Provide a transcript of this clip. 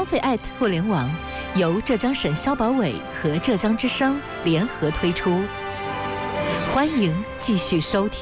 消费互联网由浙江省消保委和浙江之声联合推出，欢迎继续收听。